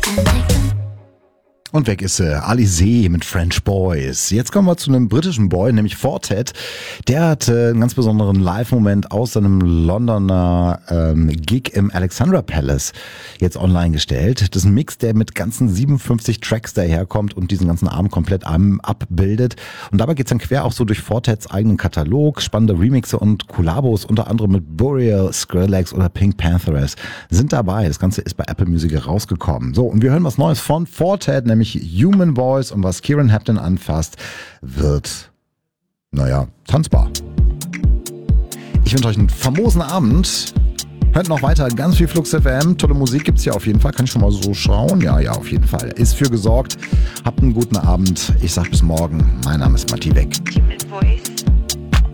Und weg ist sie, Alizé mit French Boys. Jetzt kommen wir zu einem britischen Boy, nämlich Fortet. Der hat einen ganz besonderen Live-Moment aus seinem Londoner Gig im Alexandra Palace jetzt online gestellt. Das ist ein Mix, der mit ganzen 57 Tracks daherkommt und diesen ganzen Abend komplett abbildet. Und dabei geht's dann quer auch so durch Fortets eigenen Katalog. Spannende Remixe und Kollabos, unter anderem mit Burial, Skrillex oder Pink Panthers sind dabei. Das Ganze ist bei Apple Music rausgekommen. So, und wir hören was Neues von Fortet, nämlich Human Voice, und was Kieran Hampton anfasst, wird, tanzbar. Ich wünsche euch einen famosen Abend. Hört noch weiter, ganz viel Flux FM. Tolle Musik gibt's hier auf jeden Fall. Kann ich schon mal so schauen? Ja, auf jeden Fall. Ist für gesorgt. Habt einen guten Abend. Ich sag bis morgen. Mein Name ist Matti Weck. Human Voice.